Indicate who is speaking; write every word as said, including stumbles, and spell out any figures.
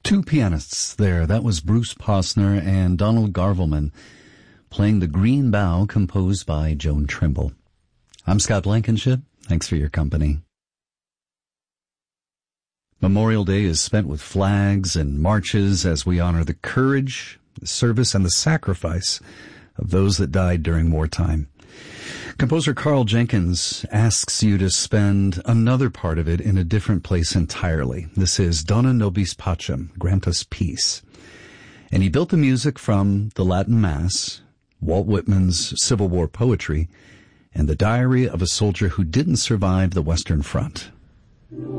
Speaker 1: Two pianists there. That was Bruce Posner and Donald Garvelman playing the Green Bough, composed by Joan Trimble. I'm Scott Blankenship. Thanks for your company. Memorial Day is spent with flags and marches as we honor the courage, the service, and the sacrifice of those that died during wartime. Composer Carl Jenkins asks you to spend another part of it in a different place entirely. This is Dona Nobis Pacem, Grant Us Peace. And he built the music from the Latin Mass, Walt Whitman's Civil War poetry, and the diary of a soldier who didn't survive the Western Front.